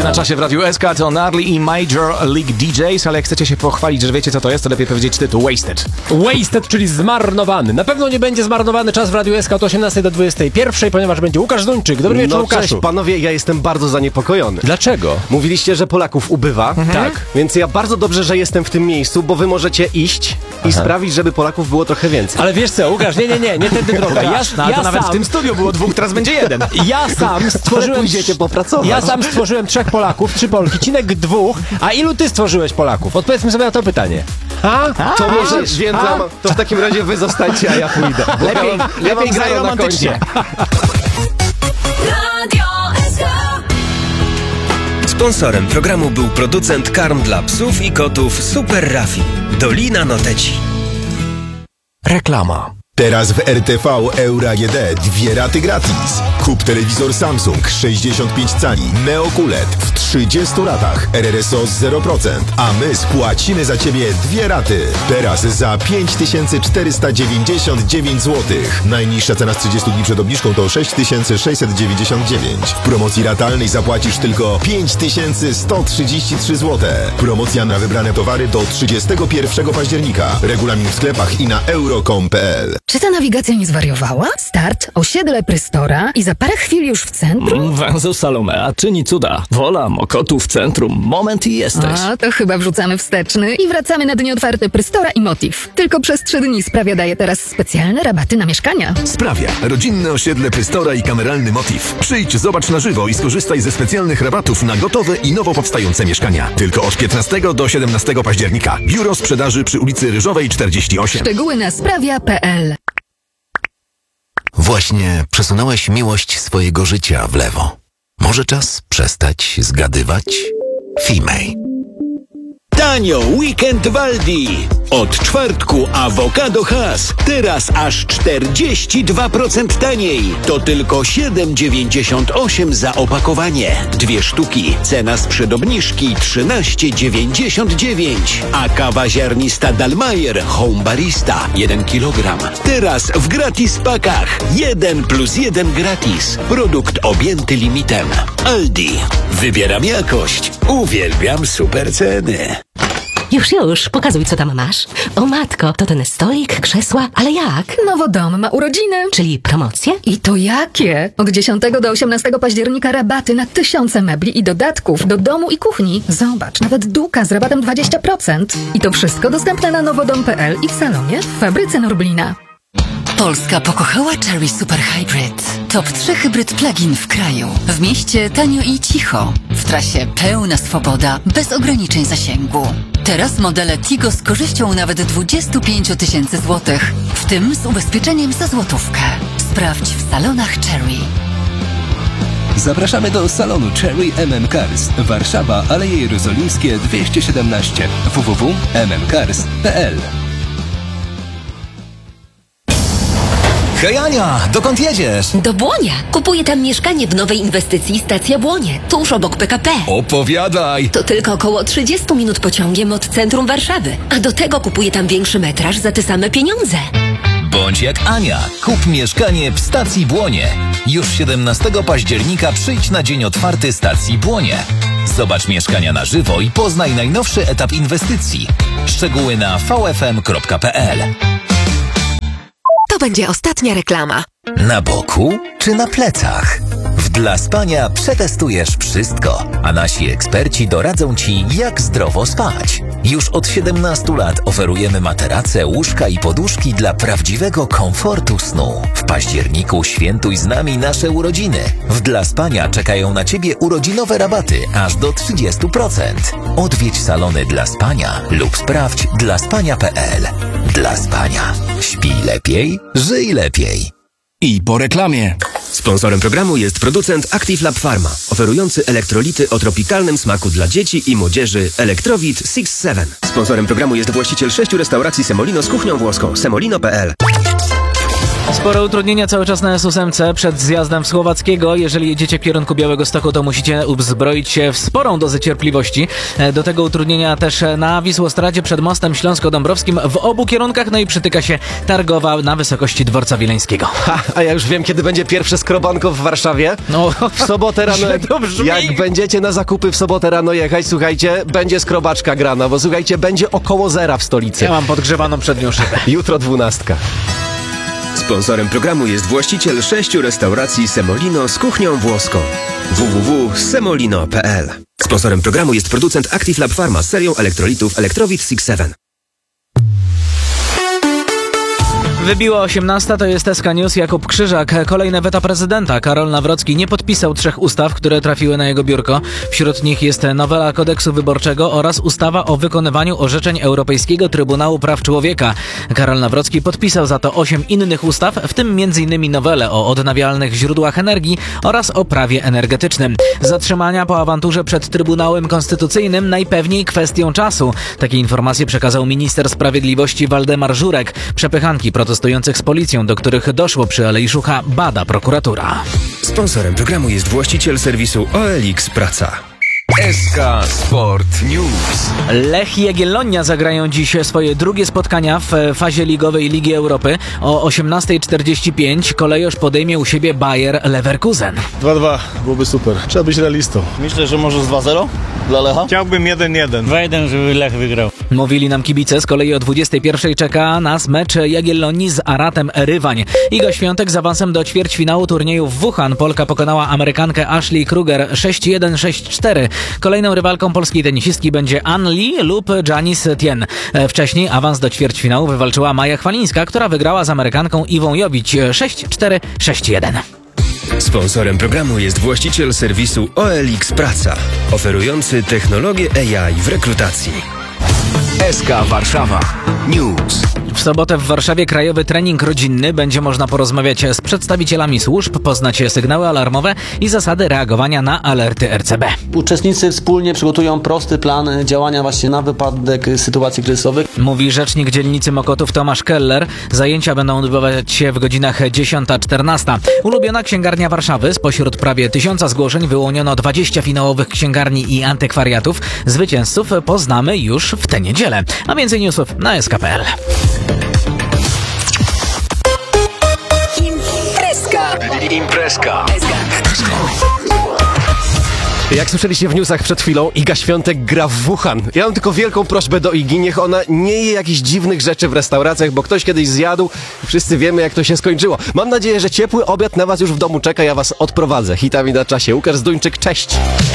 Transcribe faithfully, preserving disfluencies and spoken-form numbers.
Na czasie w Radiu S K to Gnarly i Major League D Js, ale jak chcecie się pochwalić, że wiecie co to jest, to lepiej powiedzieć tytuł Wasted. Wasted, czyli zmarnowany. Na pewno nie będzie zmarnowany czas w Radiu S K od osiemnastej do dwudziestej pierwszej, ponieważ będzie Łukasz Duńczyk. Dobry wieczór, No Łukaszu. cześć panowie, ja jestem bardzo zaniepokojony. Dlaczego? Mówiliście, że Polaków ubywa. Mhm. Tak. Więc ja bardzo dobrze, że jestem w tym miejscu, bo wy możecie iść i Aha. sprawić, żeby Polaków było trochę więcej. Ale wiesz co, Łukasz, nie, nie, nie, nie tędy droga. Ja, No, ale ja to nawet sam, w tym studiu było dwóch, teraz będzie jeden. Ja sam stworzyłem... pójdziecie popracować. Ja sam stworzyłem trzech Polaków, trzy Polki, Cinek dwóch, a ilu ty stworzyłeś Polaków? Odpowiedzmy sobie na to pytanie. A? To może więc A? to w takim razie wy zostańcie, a ja pójdę. Bo Lepiej, ja mam, ja lepiej mam graj zero na romantycznie. Sponsorem programu był producent karm dla psów i kotów Super Raffi. Dolina Noteci. Reklama. Teraz w R T V Euro A G D dwie raty gratis. Kup telewizor Samsung sześćdziesiąt pięć cali Neo Q L E D w trzydziestu ratach R R S O zero procent, a my spłacimy za Ciebie dwie raty. Teraz za pięć tysięcy czterysta dziewięćdziesiąt dziewięć złotych. Najniższa cena z trzydziestu dni przed obniżką to sześć tysięcy sześćset dziewięćdziesiąt dziewięć. W promocji ratalnej zapłacisz tylko pięć tysięcy sto trzydzieści trzy złote. Promocja na wybrane towary do trzydziestego pierwszego października. Regulamin w sklepach i na euro kropka com kropka p l. Czy ta nawigacja nie zwariowała? Start, osiedle Prystora i za parę chwil już w centrum? Węzeł Salomea czyni cuda. Wola, Mokotu w centrum. Moment i jesteś. A, to chyba wrzucamy wsteczny i wracamy na dni otwarte Prystora i Motiv. Tylko przez trzy dni Sprawia daje teraz specjalne rabaty na mieszkania. Sprawia. Rodzinne osiedle Prystora i kameralny Motiv. Przyjdź, zobacz na żywo i skorzystaj ze specjalnych rabatów na gotowe i nowo powstające mieszkania. Tylko od piętnastego do siedemnastego października. Biuro sprzedaży przy ulicy Ryżowej czterdzieści osiem. Szczegóły na sprawia kropka p l. Właśnie przesunąłeś miłość swojego życia w lewo. Może czas przestać zgadywać? Fimej. Tanio Weekend w Aldi. Od czwartku awokado Hass. Teraz aż czterdzieści dwa procent taniej. To tylko siedem dziewięćdziesiąt osiem za opakowanie. Dwie sztuki. Cena sprzed obniżki trzynaście dziewięćdziesiąt dziewięć. A kawa ziarnista Dalmayer Home Barista jeden kilogram. Teraz w gratis pakach. jeden plus jeden gratis. Produkt objęty limitem. Aldi. Wybieram jakość. Uwielbiam super ceny. Już, już, pokazuj, co tam masz. O matko, to ten stolik, krzesła, ale jak? Nowodom ma urodziny. Czyli promocje? I to jakie? Od dziesiątego do osiemnastego października rabaty na tysiące mebli i dodatków do domu i kuchni. Zobacz, nawet Duka z rabatem dwadzieścia procent. I to wszystko dostępne na nowodom kropka p l i w salonie w fabryce Norblina. Polska pokochała Chery Super Hybrid. Top trzy hybryd plug-in w kraju. W mieście tanio i cicho. W trasie pełna swoboda, bez ograniczeń zasięgu. Teraz modele Tigo z korzyścią nawet dwadzieścia pięć tysięcy złotych, w tym z ubezpieczeniem za złotówkę. Sprawdź w salonach Chery. Zapraszamy do salonu Chery M M Cars. Warszawa, Aleje Jerozolimskie dwieście siedemnaście. w w w kropka m m cars kropka p l. Hej Ania, dokąd jedziesz? Do Błonia. Kupuję tam mieszkanie w nowej inwestycji Stacja Błonie, tuż obok P K P. Opowiadaj! To tylko około trzydzieści minut pociągiem od centrum Warszawy. A do tego kupuję tam większy metraż za te same pieniądze. Bądź jak Ania. Kup mieszkanie w Stacji Błonie. Już siedemnastego października przyjdź na dzień otwarty Stacji Błonie. Zobacz mieszkania na żywo i poznaj najnowszy etap inwestycji. Szczegóły na v f m kropka p l. To będzie ostatnia reklama. Na boku czy na plecach? W Dla Spania przetestujesz wszystko, a nasi eksperci doradzą Ci, jak zdrowo spać. Już od siedemnastu lat oferujemy materace, łóżka i poduszki dla prawdziwego komfortu snu. W październiku świętuj z nami nasze urodziny. W Dla Spania czekają na Ciebie urodzinowe rabaty aż do trzydzieści procent. Odwiedź salony Dla Spania lub sprawdź dla spania kropka p l. Dla Spania. Śpij lepiej, żyj lepiej. I po reklamie. Sponsorem programu jest producent Active Lab Pharma, oferujący elektrolity o tropikalnym smaku dla dzieci i młodzieży Electrowit six seven. Sponsorem programu jest właściciel sześciu restauracji Semolino z kuchnią włoską semolino kropka p l. Spore utrudnienia cały czas na S ósm przed zjazdem w Słowackiego. Jeżeli jedziecie w kierunku Białegostoku, to musicie uzbroić się w sporą dozę cierpliwości. Do tego utrudnienia też na Wisłostradzie przed mostem Śląsko-Dąbrowskim w obu kierunkach, no i przytyka się Targowa na wysokości dworca Wileńskiego. Ha, a ja już wiem, kiedy będzie pierwsze skrobanko w Warszawie. No, w sobotę rano, jak będziecie na zakupy w sobotę rano jechać, słuchajcie, będzie skrobaczka grana, bo słuchajcie, będzie około zera w stolicy. Ja mam podgrzewaną przednią szybę. Jutro dwunastka. Sponsorem programu jest właściciel sześciu restauracji Semolino z kuchnią włoską. w w w kropka semolino kropka p l. Sponsorem programu jest producent Active Lab Pharma z serią elektrolitów Electrowit six seven. Wybiła osiemnasta, to jest S K News. Jakub Krzyżak. Kolejne weta prezydenta. Karol Nawrocki nie podpisał trzech ustaw, które trafiły na jego biurko. Wśród nich jest nowela kodeksu wyborczego oraz ustawa o wykonywaniu orzeczeń Europejskiego Trybunału Praw Człowieka. Karol Nawrocki podpisał za to osiem innych ustaw, w tym między innymi nowelę o odnawialnych źródłach energii oraz o prawie energetycznym. Zatrzymania po awanturze przed Trybunałem Konstytucyjnym najpewniej kwestią czasu. Takie informacje przekazał minister sprawiedliwości Waldemar Żurek. Przepychanki protestowych protestujących z policją, do których doszło przy Alei Szucha, bada prokuratura. Sponsorem programu jest właściciel serwisu O L X Praca. S K Sport News. Lech i Jagiellonia zagrają dziś swoje drugie spotkania w fazie ligowej Ligi Europy. O osiemnasta czterdzieści pięć kolejorz podejmie u siebie Bayer Leverkusen. dwa dwa, byłoby super. Trzeba być realistą. Myślę, że może z dwa zero dla Lecha. Chciałbym jeden jeden. dwa jeden, żeby Lech wygrał. Mówili nam kibice. Z kolei o dwudziestej pierwszej czeka nas mecz Jagiellonii z Aratem Rywań. Iga Świątek z awansem do ćwierćfinału turnieju w Wuhan. Polka pokonała Amerykankę Ashley Kruger sześć jeden sześć cztery. Kolejną rywalką polskiej tenisistki będzie An Lee lub Janice Tien. Wcześniej awans do ćwierćfinału wywalczyła Maja Chwalińska, która wygrała z Amerykanką Iwą Jowić sześć cztery sześć jeden. Sponsorem programu jest właściciel serwisu O L X Praca, oferujący technologię A I w rekrutacji. S K Warszawa News. W sobotę w Warszawie krajowy trening rodzinny. Będzie można porozmawiać z przedstawicielami służb, poznać sygnały alarmowe i zasady reagowania na alerty R C B. Uczestnicy wspólnie przygotują prosty plan działania właśnie na wypadek sytuacji kryzysowych. Mówi rzecznik dzielnicy Mokotów Tomasz Keller. Zajęcia będą odbywać się w godzinach dziesiąta czternasta. Ulubiona księgarnia Warszawy. Spośród prawie tysiąca zgłoszeń wyłoniono dwadzieścia finałowych księgarni i antykwariatów. Zwycięzców poznamy już w tę niedzielę. A więcej newsów na S K kropka p l. Imprezka. Jak słyszeliście w newsach przed chwilą, Iga Świątek gra w Wuhan. Ja mam tylko wielką prośbę do Igi, niech ona nie je jakichś dziwnych rzeczy w restauracjach, bo ktoś kiedyś zjadł i wszyscy wiemy, jak to się skończyło. Mam nadzieję, że ciepły obiad na was już w domu czeka, ja was odprowadzę. Hitami na czasie. Łukasz Zduńczyk, cześć!